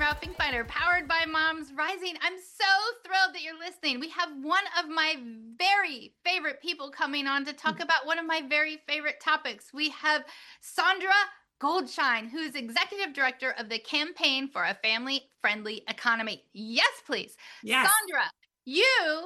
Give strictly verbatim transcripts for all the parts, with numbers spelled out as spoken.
Think Finder, powered by Moms Rising. I'm so thrilled that you're listening. We have one of my very favorite people coming on to talk about one of my very favorite topics. We have Sandra Goldshine, who's Executive Director of the Campaign for a Family-Friendly Economy. Yes, please. Yes. Sandra, you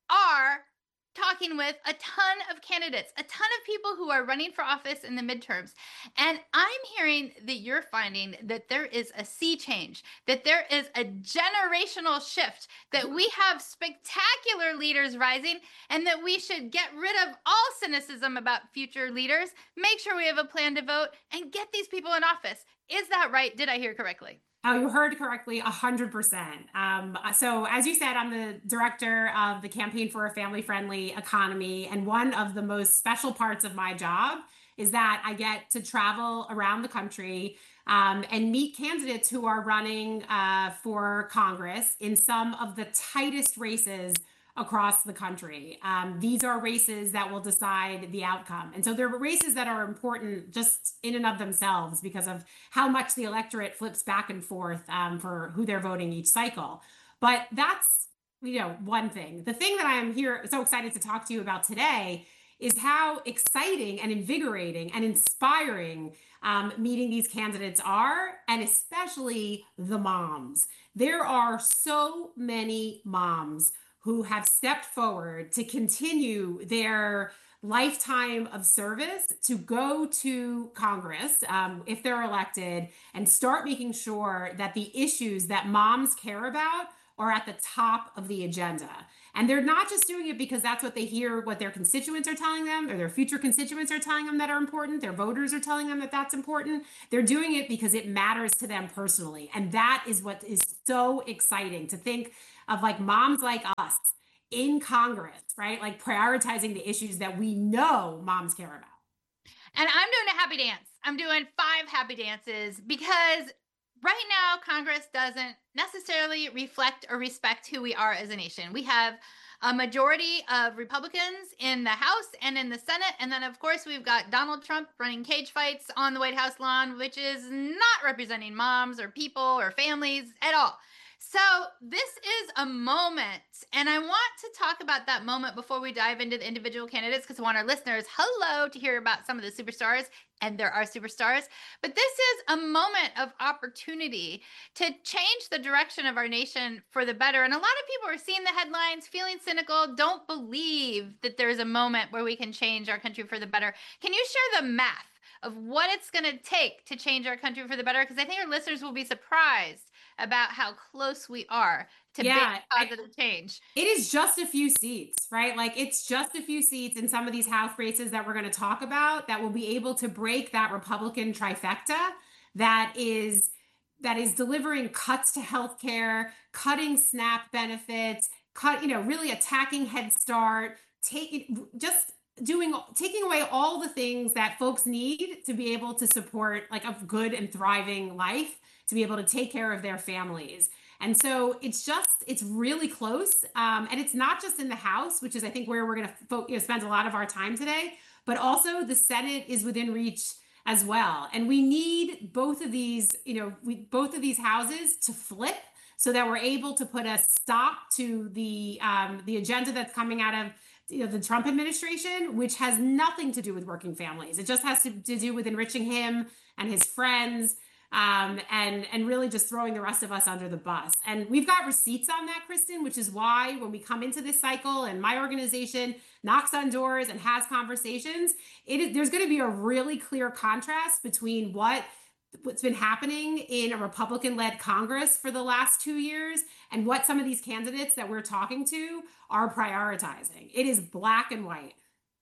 are talking with a ton of candidates, a ton of people who are running for office in the midterms. And I'm hearing that you're finding that there is a sea change, that there is a generational shift, that we have spectacular leaders rising, and that we should get rid of all cynicism about future leaders, make sure we have a plan to vote, and get these people in office. Is that right? Did I hear correctly? Oh, you heard correctly, one hundred percent. Um, so as you said, I'm the director of the Campaign for a Family-Friendly Economy. And one of the most special parts of my job is that I get to travel around the country um, and meet candidates who are running uh, for Congress in some of the tightest races across the country. Um, these are races that will decide the outcome. And so they're races that are important just in and of themselves because of how much the electorate flips back and forth um, for who they're voting each cycle. But that's, you know, one thing. The thing that I am here so excited to talk to you about today is how exciting and invigorating and inspiring um, meeting these candidates are, and especially the moms. There are so many moms who have stepped forward to continue their lifetime of service to go to Congress um, if they're elected and start making sure that the issues that moms care about are at the top of the agenda. And they're not just doing it because that's what they hear, what their constituents are telling them, or their future constituents are telling them that are important. Their voters are telling them that that's important. They're doing it because it matters to them personally. And that is what is so exciting to think of, like moms like us in Congress, right? Like prioritizing the issues that we know moms care about. And I'm doing a happy dance. I'm doing five happy dances because right now Congress doesn't necessarily reflect or respect who we are as a nation. We have a majority of Republicans in the House and in the Senate. And then, of course, we've got Donald Trump running cage fights on the White House lawn, which is not representing moms or people or families at all. So this is a moment, and I want to talk about that moment before we dive into the individual candidates, because I want our listeners, hello, to hear about some of the superstars, and there are superstars. But this is a moment of opportunity to change the direction of our nation for the better. And a lot of people are seeing the headlines, feeling cynical, don't believe that there's a moment where we can change our country for the better. Can you share the math of what it's going to take to change our country for the better? Because I think our listeners will be surprised about how close we are to Yeah, big positive I, change. It is just a few seats, right? Like it's just a few seats in some of these House races that we're going to talk about that will be able to break that Republican trifecta that is that is delivering cuts to healthcare, cutting SNAP benefits, cut, you know, really attacking Head Start, taking just doing taking away all the things that folks need to be able to support like a good and thriving life, to be able to take care of their families. And so it's just, it's really close. Um, and it's not just in the House, which is, I think, where we're going to fo- you know, spend a lot of our time today, but also the Senate is within reach as well. And we need both of these, you know, we, both of these houses to flip so that we're able to put a stop to the um, the agenda that's coming out of you know, the Trump administration, which has nothing to do with working families. It just has to, to do with enriching him and his friends. Um, and and really just throwing the rest of us under the bus. And we've got receipts on that, Kristen, which is why when we come into this cycle and my organization knocks on doors and has conversations, it is, there's going to be a really clear contrast between what what's been happening in a Republican-led Congress for the last two years and what some of these candidates that we're talking to are prioritizing. It is black and white.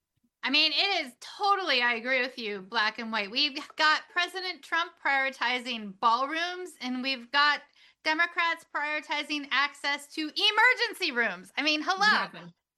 I mean, it is totally, I agree with you, black and white. We've got President Trump prioritizing ballrooms, and we've got Democrats prioritizing access to emergency rooms. I mean, hello. Exactly.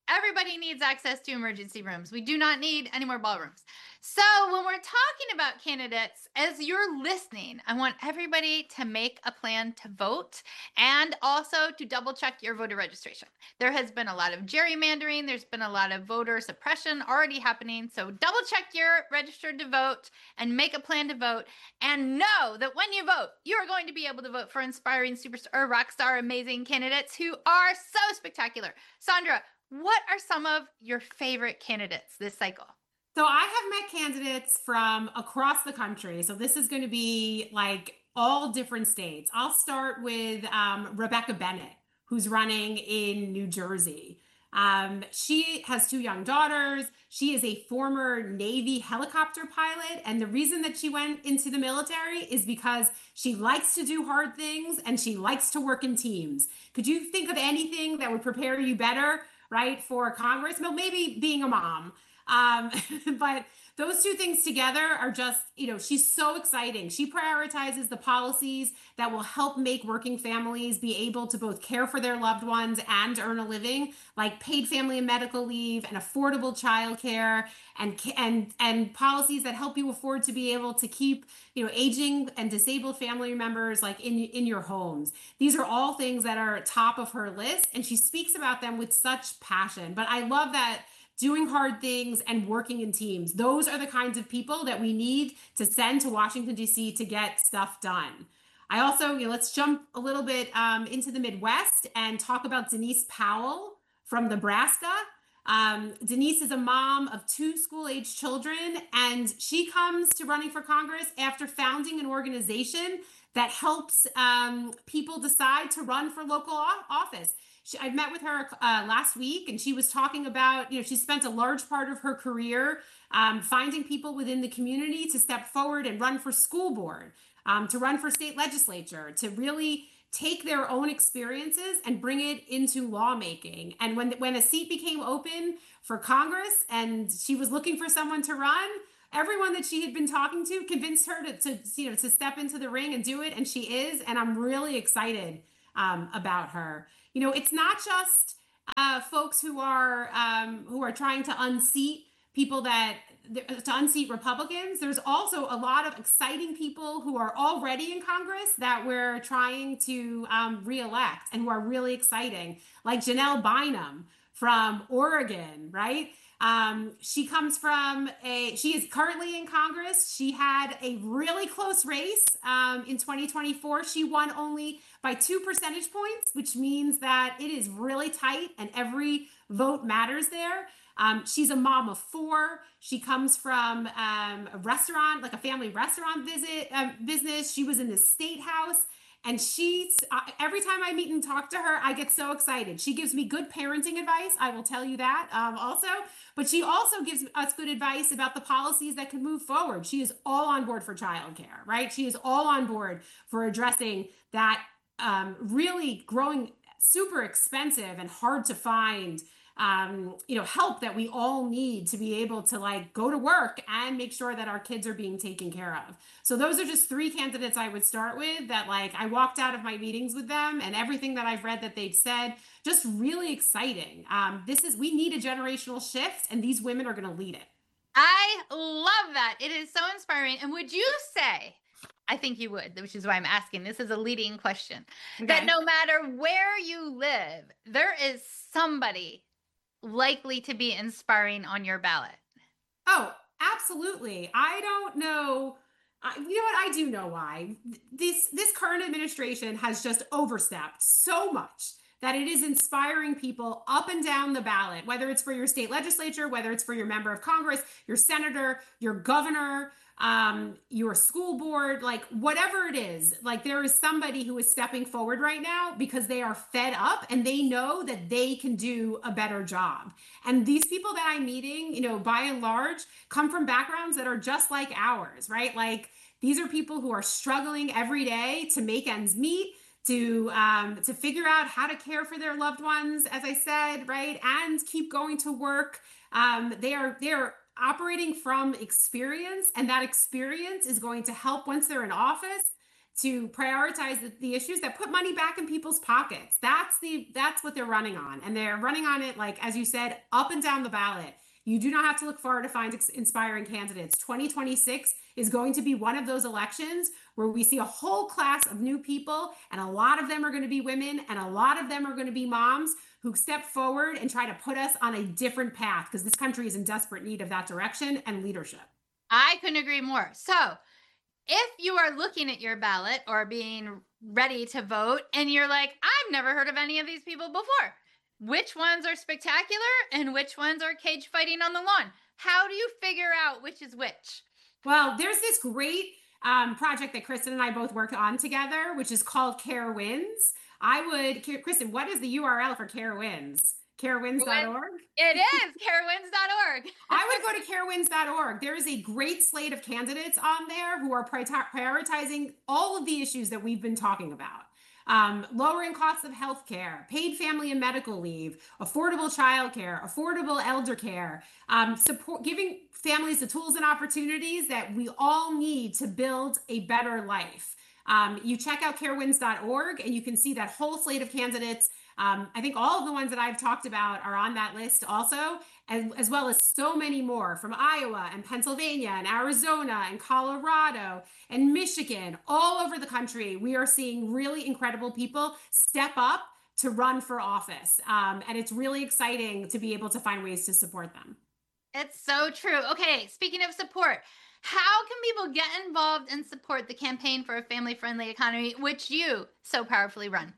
Everybody needs access to emergency rooms. We do not need any more ballrooms. So when we're talking about candidates, as you're listening, I want everybody to make a plan to vote and also to double check your voter registration. There has been a lot of gerrymandering. There's been a lot of voter suppression already happening. So double check you're registered to vote and make a plan to vote, and know that when you vote, you are going to be able to vote for inspiring superstar, rock star, amazing candidates who are so spectacular. Sandra, what are some of your favorite candidates this cycle? So I have met candidates from across the country. So this is going to be like all different states. I'll start with um, Rebecca Bennett, who's running in New Jersey. Um, she has two young daughters. She is a former Navy helicopter pilot. And the reason that she went into the military is because she likes to do hard things and she likes to work in teams. Could you think of anything that would prepare you better, right, for Congress? Well, maybe being a mom. Um, but those two things together are just, you know, she's so exciting. She prioritizes the policies that will help make working families be able to both care for their loved ones and earn a living, like paid family and medical leave and affordable childcare, and and and policies that help you afford to be able to keep, you know, aging and disabled family members like in in your homes. These are all things that are top of her list, and she speaks about them with such passion. But I love that doing hard things and working in teams. Those are the kinds of people that we need to send to Washington, D C to get stuff done. I also, you know, let's jump a little bit um, into the Midwest and talk about Denise Powell from Nebraska. Um, Denise is a mom of two school-age children, and she comes to running for Congress after founding an organization that helps um, people decide to run for local office. She, I met with her uh, last week, and she was talking about, you know, she spent a large part of her career um, finding people within the community to step forward and run for school board, um, to run for state legislature, to really take their own experiences and bring it into lawmaking. And when when a seat became open for Congress and she was looking for someone to run, everyone that she had been talking to convinced her to, to you know, to step into the ring and do it, and she is. And I'm really excited um, about her. You know, it's not just uh, folks who are um, who are trying to unseat people that to unseat Republicans. There's also a lot of exciting people who are already in Congress that we're trying to um, reelect and who are really exciting, like Janelle Bynum from Oregon, right? Um, she comes from a, she is currently in Congress. She had a really close race um, in twenty twenty-four. She won only by two percentage points, which means that it is really tight and every vote matters there. Um, she's a mom of four. She comes from um, a restaurant, like a family restaurant visit uh, business. She was in the State House. And she's, uh, every time I meet and talk to her, I get so excited. She gives me good parenting advice. I will tell you that um, also. But she also gives us good advice about the policies that can move forward. She is all on board for childcare, right? She is all on board for addressing that um, really growing super expensive and hard to find Um, you know, help that we all need to be able to like go to work and make sure that our kids are being taken care of. So those are just three candidates I would start with that like I walked out of my meetings with them, and everything that I've read that they've said, just really exciting. Um, this is, we need a generational shift, and these women are going to lead it. I love that. It is so inspiring. And would you say, I think you would, which is why I'm asking, this is a leading question, okay, that no matter where you live, there is somebody likely to be inspiring on your ballot? Oh, absolutely. I don't know. I, you know what? I do know why. This this current administration has just overstepped so much that it is inspiring people up and down the ballot, whether it's for your state legislature, whether it's for your member of Congress, your senator, your governor, um, your school board, like whatever it is, like there is somebody who is stepping forward right now because they are fed up and they know that they can do a better job. And these people that I'm meeting, you know, by and large, come from backgrounds that are just like ours, right? Like these are people who are struggling every day to make ends meet, to um, to figure out how to care for their loved ones, as I said, right, and keep going to work. Um, they are they are operating from experience, and that experience is going to help once they're in office. to prioritize the, the issues that put money back in people's pockets. That's the that's what they're running on. And they're running on it, like, as you said, up and down the ballot. You do not have to look far to find inspiring candidates. twenty twenty-six is going to be one of those elections where we see a whole class of new people, and a lot of them are going to be women, and a lot of them are going to be moms who step forward and try to put us on a different path, because this country is in desperate need of that direction and leadership. I couldn't agree more. So if you are looking at your ballot or being ready to vote and you're like, I've never heard of any of these people before, which ones are spectacular and which ones are cage fighting on the lawn? How do you figure out which is which? Well, there's this great um, project that Kristen and I both worked on together, which is called Care Wins. I would, Kristen, what is the U R L for Care Wins? care wins dot org? It is care wins dot org. I would go to care wins dot org. There is a great slate of candidates on there who are prioritizing all of the issues that we've been talking about. Um, lowering costs of healthcare, paid family and medical leave, affordable childcare, affordable elder care, um, support, giving families the tools and opportunities that we all need to build a better life. Um, you check out care wins dot org and you can see that whole slate of candidates. Um, I think all of the ones that I've talked about are on that list also, as, as well as so many more from Iowa and Pennsylvania and Arizona and Colorado and Michigan, all over the country. We are seeing really incredible people step up to run for office. Um, and it's really exciting to be able to find ways to support them. It's so true. Okay, speaking of support, how can people get involved and support the Campaign for a Family-Friendly Economy, which you so powerfully run?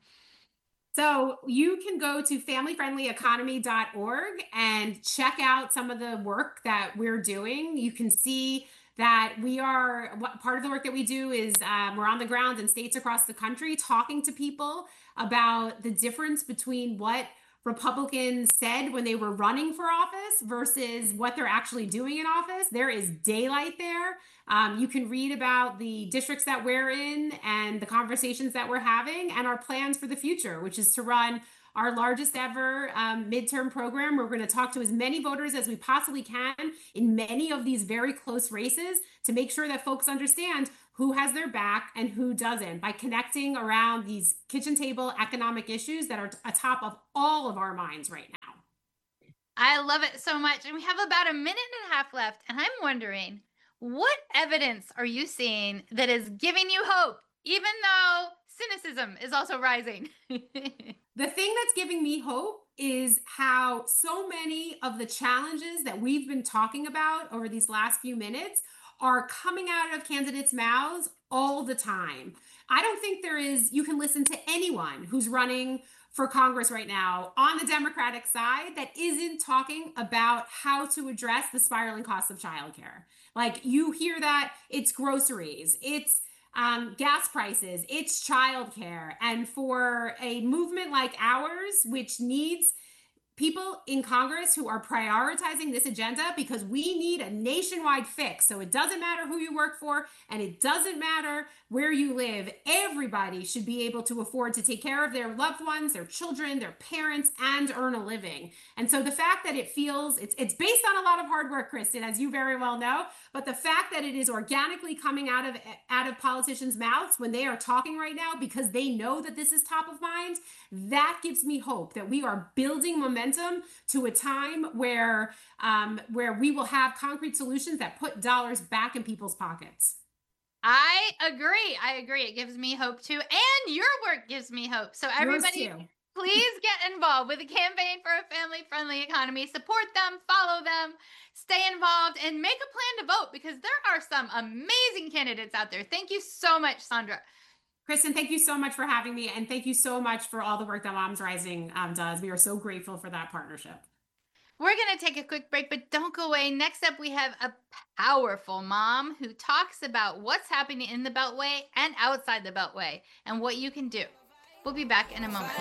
So you can go to family friendly economy dot org and check out some of the work that we're doing. You can see that we are, part of the work that we do is um, we're on the ground in states across the country talking to people about the difference between what Republicans said when they were running for office versus what they're actually doing in office. There is daylight there. Um, you can read about the districts that we're in and the conversations that we're having and our plans for the future, which is to run our largest ever um, midterm program. We're going to talk to as many voters as we possibly can in many of these very close races to make sure that folks understand who has their back and who doesn't, by connecting around these kitchen table economic issues that are atop of all of our minds right now. I love it so much. And we have about a minute and a half left. And I'm wondering, what evidence are you seeing that is giving you hope, even though cynicism is also rising? The thing that's giving me hope is how so many of the challenges that we've been talking about over these last few minutes are coming out of candidates' mouths all the time. I don't think there is, you can listen to anyone who's running for Congress right now on the Democratic side that isn't talking about how to address the spiraling costs of childcare. Like, you hear that it's groceries, it's um, gas prices, it's childcare. And for a movement like ours, which needs people in Congress who are prioritizing this agenda, because we need a nationwide fix. So it doesn't matter who you work for, and it doesn't matter where you live. Everybody should be able to afford to take care of their loved ones, their children, their parents, and earn a living. And so the fact that it feels, it's, it's based on a lot of hard work, Kristen, as you very well know, but the fact that it is organically coming out of, out of politicians' mouths when they are talking right now because they know that this is top of mind, that gives me hope that we are building momentum to a time where um, where we will have concrete solutions that put dollars back in people's pockets. I agree. I agree. It gives me hope too. And your work gives me hope. So everybody, please get involved with the Campaign for a Family-Friendly Economy. Support them, follow them, stay involved, and make a plan to vote, because there are some amazing candidates out there. Thank you so much, Sandra. Kristen, thank you so much for having me. And thank you so much for all the work that Moms Rising um, does. We are so grateful for that partnership. We're going to take a quick break, but don't go away. Next up, we have a powerful mom who talks about what's happening in the Beltway and outside the Beltway and what you can do. We'll be back in a moment.